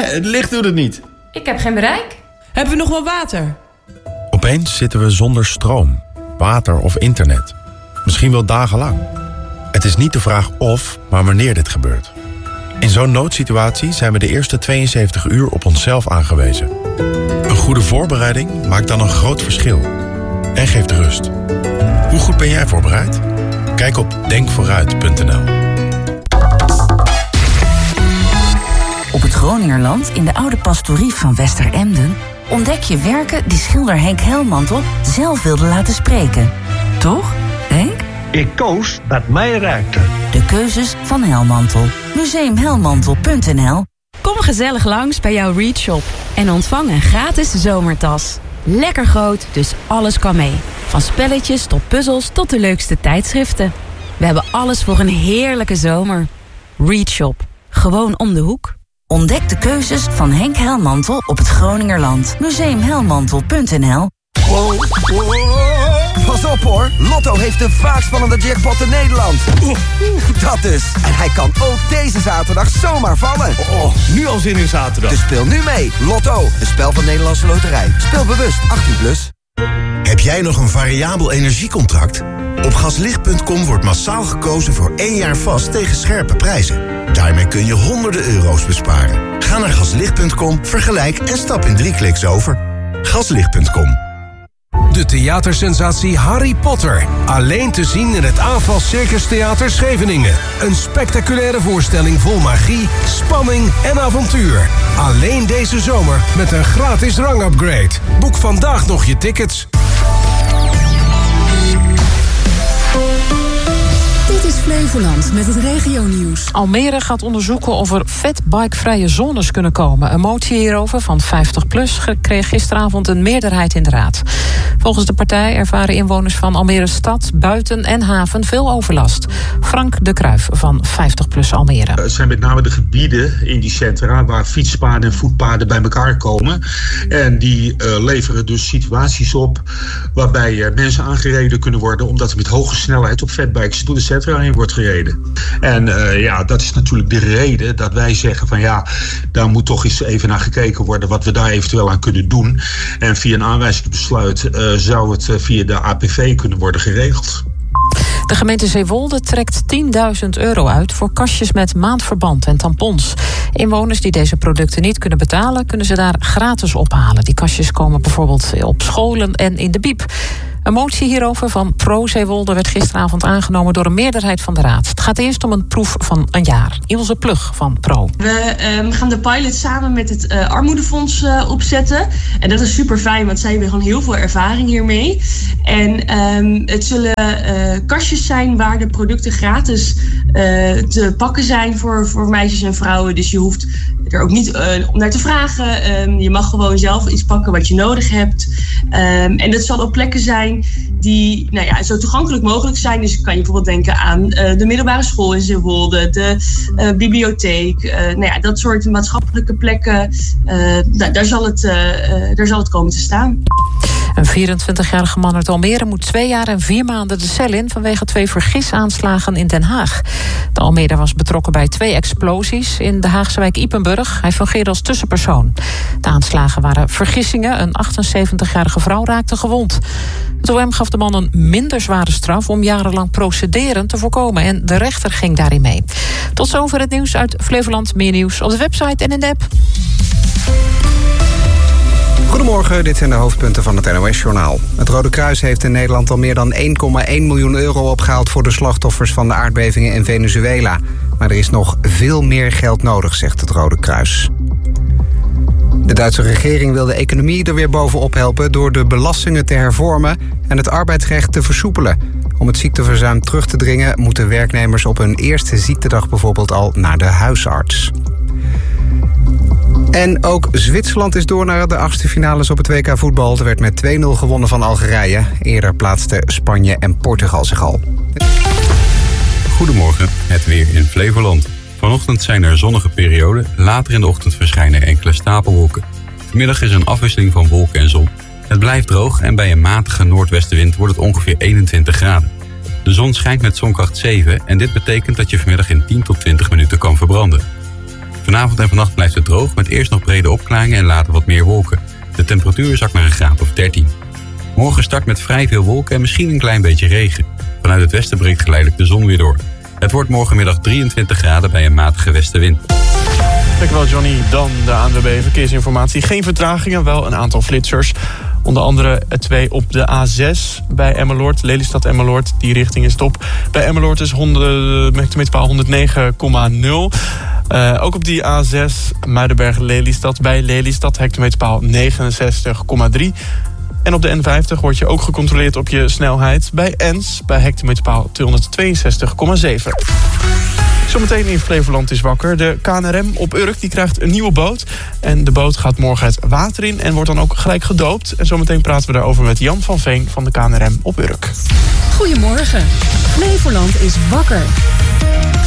Het licht doet het niet. Ik heb geen bereik. Hebben we nog wel water? Opeens zitten we zonder stroom, water of internet. Misschien wel dagenlang. Het is niet de vraag of, maar wanneer dit gebeurt. In zo'n noodsituatie zijn we de eerste 72 uur op onszelf aangewezen. Een goede voorbereiding maakt dan een groot verschil. En geeft rust. Hoe goed ben jij voorbereid? Kijk op denkvooruit.nl. Op het Groningerland, in de oude pastorie van Westeremden, ontdek je werken die schilder Henk Helmantel zelf wilde laten spreken. Toch, Henk? Ik koos wat mij raakte. De keuzes van Helmantel. Museumhelmantel.nl. Kom gezellig langs bij jouw Readshop en ontvang een gratis zomertas. Lekker groot, dus alles kan mee. Van spelletjes tot puzzels tot de leukste tijdschriften. We hebben alles voor een heerlijke zomer. Readshop. Gewoon om de hoek. Ontdek de keuzes van Henk Helmantel op het Groningerland. Museumhelmantel.nl. Wow. Pas op hoor, Lotto heeft de vaakst spannende jackpot in Nederland. Dat dus. En hij kan ook deze zaterdag zomaar vallen. Oh, nu al zin in zaterdag. Dus speel nu mee. Lotto, een spel van Nederlandse Loterij. Speel bewust, 18+. Heb jij nog een variabel energiecontract? Op gaslicht.com wordt massaal gekozen voor 1 jaar vast tegen scherpe prijzen. Daarmee kun je honderden euro's besparen. Ga naar gaslicht.com, vergelijk en stap in 3 kliks over. Gaslicht.com. De theatersensatie Harry Potter. Alleen te zien in het AFAS Circus Theater Scheveningen. Een spectaculaire voorstelling vol magie, spanning en avontuur. Alleen deze zomer met een gratis rangupgrade. Boek vandaag nog je tickets. Dit is Flevoland met het regionieuws. Almere gaat onderzoeken of er fatbikevrije zones kunnen komen. Een motie hierover van 50PLUS kreeg gisteravond een meerderheid in de raad. Volgens de partij ervaren inwoners van Almere stad, buiten en haven veel overlast. Frank de Kruijf van 50PLUS Almere. Het zijn met name de gebieden in die centra waar fietspaden en voetpaden bij elkaar komen. En die leveren dus situaties op waarbij mensen aangereden kunnen worden omdat er met hoge snelheid op fatbikes door de centra heen wordt gereden. En dat is natuurlijk de reden dat wij zeggen van daar moet toch eens even naar gekeken worden wat we daar eventueel aan kunnen doen. En via een aanwijzingsbesluit zou het via de APV kunnen worden geregeld. De gemeente Zeewolde trekt €10.000 uit voor kastjes met maandverband en tampons. Inwoners die deze producten niet kunnen betalen, kunnen ze daar gratis ophalen. Die kastjes komen bijvoorbeeld op scholen en in de biep. Een motie hierover van Pro Zeewolde werd gisteravond aangenomen door een meerderheid van de raad. Het gaat eerst om een proef van een jaar. Ilse Plug van Pro. We gaan de pilot samen met het Armoedefonds opzetten. En dat is super fijn, want zij hebben gewoon heel veel ervaring hiermee. En het zullen kastjes zijn waar de producten gratis te pakken zijn voor meisjes en vrouwen. Dus je hoeft er ook niet om naar te vragen. Je mag gewoon zelf iets pakken wat je nodig hebt. En dat zal op plekken zijn die zo toegankelijk mogelijk zijn. Dus kan je bijvoorbeeld denken aan de middelbare school in Zeewolde, de bibliotheek. Dat soort maatschappelijke plekken. Daar zal het komen te staan. Een 24-jarige man uit Almere moet 2 jaar en 4 maanden de cel in vanwege 2 vergisaanslagen in Den Haag. De Almere was betrokken bij 2 explosies in de Haagse wijk Ypenburg. Hij fungeerde als tussenpersoon. De aanslagen waren vergissingen. Een 78-jarige vrouw raakte gewond. Het OM gaf de man een minder zware straf om jarenlang procederen te voorkomen. En de rechter ging daarin mee. Tot zover het nieuws uit Flevoland. Meer nieuws op de website en in de app. Goedemorgen, dit zijn de hoofdpunten van het NOS-journaal. Het Rode Kruis heeft in Nederland al meer dan €1,1 miljoen opgehaald voor de slachtoffers van de aardbevingen in Venezuela. Maar er is nog veel meer geld nodig, zegt het Rode Kruis. De Duitse regering wil de economie er weer bovenop helpen door de belastingen te hervormen en het arbeidsrecht te versoepelen. Om het ziekteverzuim terug te dringen moeten werknemers op hun eerste ziektedag bijvoorbeeld al naar de huisarts. En ook Zwitserland is door naar de 8e finales op het WK voetbal. Er werd met 2-0 gewonnen van Algerije. Eerder plaatsten Spanje en Portugal zich al. Goedemorgen, het weer in Flevoland. Vanochtend zijn er zonnige perioden. Later in de ochtend verschijnen enkele stapelwolken. Vanmiddag is er een afwisseling van wolken en zon. Het blijft droog en bij een matige noordwestenwind wordt het ongeveer 21 graden. De zon schijnt met zonkracht 7 en dit betekent dat je vanmiddag in 10 tot 20 minuten kan verbranden. Vanavond en vannacht blijft het droog met eerst nog brede opklaringen en later wat meer wolken. De temperatuur zakt naar een graad of 13. Morgen start met vrij veel wolken en misschien een klein beetje regen. Vanuit het westen breekt geleidelijk de zon weer door. Het wordt morgenmiddag 23 graden bij een matige westenwind. Dankjewel Johnny. Dan de ANWB Verkeersinformatie. Geen vertragingen, wel een aantal flitsers. Onder andere 2 op de A6 bij Emmeloord, Lelystad-Emmeloord. Die richting is top. Bij Emmeloord is hectometerpaal 109,0. Ook op die A6 Muidenberg-Lelystad bij Lelystad, hectometerpaal 69,3. En op de N50 word je ook gecontroleerd op je snelheid bij Ens, bij hectometerpaal 262,7. Zometeen in Flevoland is wakker. De KNRM op Urk die krijgt een nieuwe boot. En de boot gaat morgen het water in en wordt dan ook gelijk gedoopt. En zometeen praten we daarover met Jan van Veen van de KNRM op Urk. Goedemorgen. Flevoland is wakker.